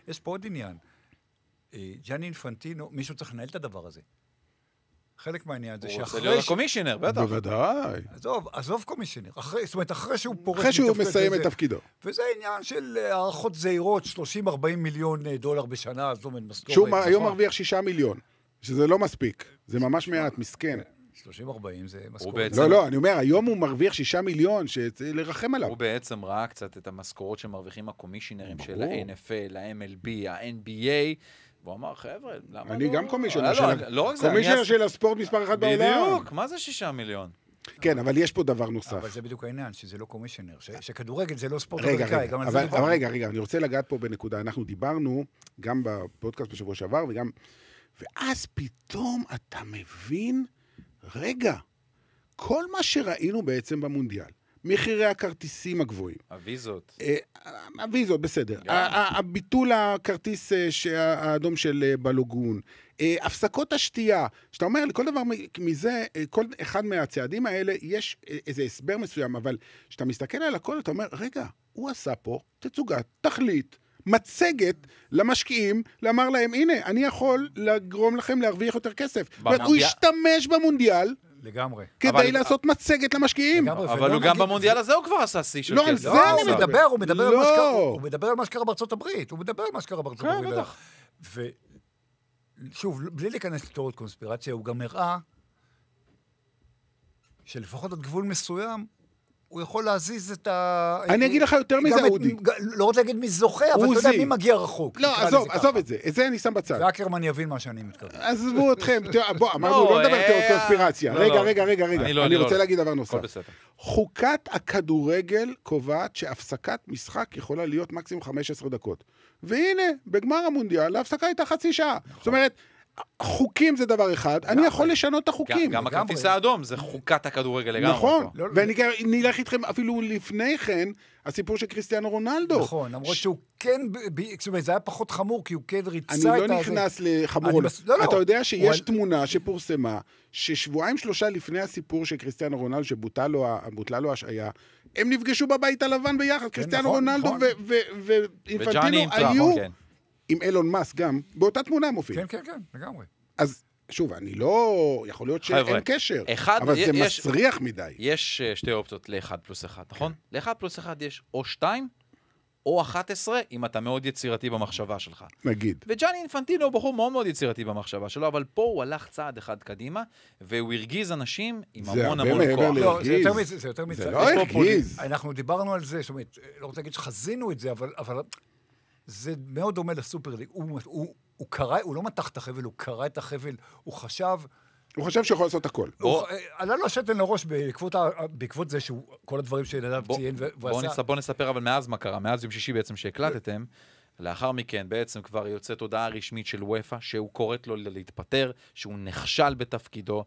יש פה עוד עניין. ג'אני אינפנטינו, מישהו צריך לנהל את הדבר הזה. חלק מהעניין זה הוא רוצה להיות קומישיונר, בטח. בוודאי. עזוב קומישיונר. זאת אומרת, אחרי שהוא פורש... אחרי שהוא מסיים את תפקידו. וזה עניין של הערכות זהירות, 30-40 מיליון דולר בשנה, זאת אומרת, משכורת. שהוא היום מרוויח 6 מיליון, שזה לא מספיק. זה ממש מעט, מסכן. 30-40 זה משכורת. לא, אני אומר, היום הוא מרוויח 6 מיליון, לרחם עליו. הוא בעצם ראה קצת את המשכורות שמרוויחים הקומישיונרים של ה-NFL, ה-MLB, ה-NBA, והוא אמר, חבר'ה, למה לא? אני גם קומישיונר של הספורט מספר 1 בעולם. בדיוק, מה זה 6 מיליון? כן, אבל יש פה דבר נוסף. אבל זה בדיוק העניין, שזה לא קומישיונר, שכדורגל זה לא ספורט רגע, אמריקאי. אבל רגע, אני רוצה לגעת פה בנקודה. אנחנו דיברנו גם בפודקאסט בשבוע שעבר, ואז פתאום אתה מבין, רגע, כל מה שראינו בעצם במונדיאל, מחירי הכרטיסים הגבוהים. הוויזות, בסדר. הביטול הכרטיס האדום של בלוגון. הפסקות השתייה. שאתה אומר, לכל דבר מזה, כל אחד מהצעדים האלה, יש איזה הסבר מסוים, אבל כשאתה מסתכל על הכל, אתה אומר, רגע, הוא עשה פה תצוגת, תכלית, מצגת למשקיעים, לאמר להם, הנה, אני יכול לגרום לכם להרוויח יותר כסף. הוא השתמש במונדיאל, לגמרי. כדי לעשות מצגת למשקיעים. אבל הוא גם במונדיאל הזה הוא כבר עשה סי של כסף. לא, על זה אני מדבר. הוא מדבר על מה שקרה בארצות הברית. ושוב, בלי להיכנס לתיאוריות קונספירציה, הוא גם הראה שלפחות עד גבול מסוים, הוא יכול להזיז את אני אגיד לך יותר מזה, אודי. לא רוצה להגיד מי זוכה, אבל אתה יודע מי מגיע רחוק. לא, עזוב את זה. את זה אני שם בצד. ואקרמן יבין מה שאני מתכוון. עזבו אתכם. בוא, אמרנו, לא נדבר תיאוריות קונספירציה. רגע. אני רוצה להגיד דבר נוסף. חוקת הכדורגל קובעת שהפסקת משחק יכולה להיות מקסימום 15 דקות. והנה, בגמר המונדיאל, ההפסקה הייתה חצי שעה. זאת אומרת, חוקים זה דבר אחד, אני יכול לשנות את החוקים. גם הכרטיס האדום זה חוקת הכדורגל לגמרי. נכון, ואני נלך איתכם אפילו לפני כן, הסיפור של קריסטיאנו רונלדו. נכון, למרות שהוא כן, זאת אומרת, זה היה פחות חמור, כי הוא כן ריצה את אני לא נכנס לחמור. אתה יודע שיש תמונה שפורסמה, ששבועיים 3 לפני הסיפור של קריסטיאנו רונלדו, שבוטלה לו השעיה, הם נפגשו בבית הלבן ביחד, קריסטיאנו רונלדו ואינפנטינו היו עם אילון מאסק גם, באותה תמונה מופיע. כן, לגמרי. אז שוב, אני לא, יכול להיות שאין קשר, אבל זה מסריח מדי. יש 2 אופציות ל-1+1, נכון? ל-1+1 יש או 2 או 11, אם אתה מאוד יצירתי במחשבה שלך. נגיד. וג'אני אינפנטינו הוא בחור מאוד מאוד יצירתי במחשבה שלו, אבל פה הוא הלך צעד אחד קדימה, והוא הרגיז אנשים עם המון כוח. לא, זה יותר מזה. זה לא הרגיז. אנחנו דיברנו על זה, זאת אומרת, לא רוצה להגיד שחזינו את זה, אבל זה מאוד דומה לסופר ליג. הוא קרא, הוא לא מתח את החבל, הוא קרא את החבל, הוא חשב שיכול לעשות הכל. עלה לו השתן לראש בעקבות זה שהוא, כל הדברים שנדב ציין ועשה. בוא נספר אבל מאז מה קרה, מאז יום שישי בעצם שהקלטתם, לאחר מכן בעצם כבר יוצאת הודעה רשמית של וופא, שהוא קוראת לו להתפטר, שהוא נכשל בתפקידו,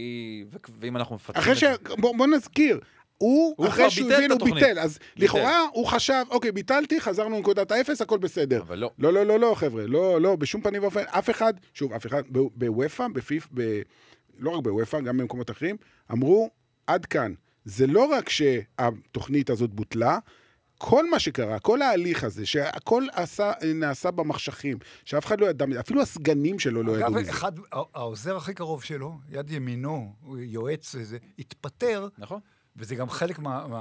ואם אנחנו מפתחים את זה... בוא נזכיר, הוא אחרי שהוא הבין, הוא ביטל, אז לכאורה הוא חשב, אוקיי, ביטלתי, חזרנו לנקודת האפס, הכל בסדר. אבל לא. לא, חבר'ה, לא, בשום פנים ואופן, אף אחד, בוופא, לא רק בוופא, גם במקומות אחרים, אמרו, עד כאן. זה לא רק שהתוכנית הזאת בוטלה, כל מה שקרה, כל ההליך הזה, שהכל נעשה במחשכים, שאף אחד לא ידע, אפילו הסגנים שלו לא ידעו מזה. העוזר הכי קרוב שלו, יד ימינו, יועץ, התפטר, נכון. וזה גם חלק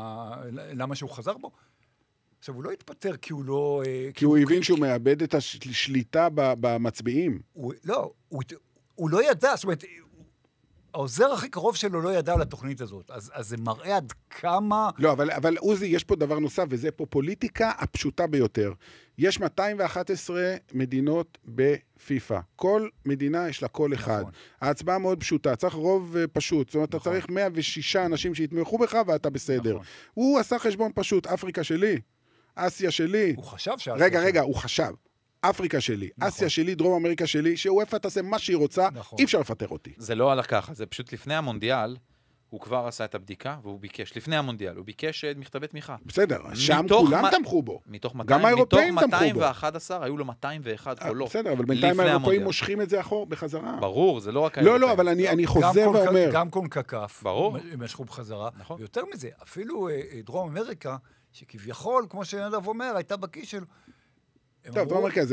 למה שהוא חזר בו. עכשיו, הוא לא התפטר כי הוא לא... כי הוא הבין שהוא מאבד את השליטה במצביעים. לא, הוא לא ידע, זאת אומרת, העוזר הכי קרוב שלו לא ידע על התוכנית הזאת, אז זה מראה עד כמה... לא, אבל עוזי, יש פה דבר נוסף, וזה פה פוליטיקה הפשוטה ביותר. יש 211 מדינות בפיפה. כל מדינה יש לה קול אחד. ההצבעה מאוד פשוטה, צריך רוב פשוט. זאת אומרת, אתה צריך 106 אנשים שיתמכו בך ואתה בסדר. הוא עשה חשבון פשוט, אפריקה שלי, אסיה שלי. הוא חשב רגע, הוא חשב. אפריקה שלי, אסיה שלי, דרום אמריקה שלי, שוופא תעשה מה שהיא רוצה, אי אפשר לפטר אותי. זה לא הלך ככה, זה פשוט לפני המונדיאל, הוא כבר עשה את הבדיקה, והוא ביקש, לפני המונדיאל, הוא ביקש מכתבי תמיכה. בסדר, שם כולם תמכו בו. גם האירופאים תמכו בו. 211, היו לו 201 קולות. בסדר, אבל בינתיים האירופאים מושכים את זה אחור בחזרה. ברור, זה לא רק האירופאים. לא, אבל אני חוזר ואומר. גם קונקקף, ברור. משכו בחזרה. ויותר מזה, אפילו דרום אמריקה, שכביכול, כמו שנדב אומר, הייתה בכיס שלו. טוב, דרום אמריקה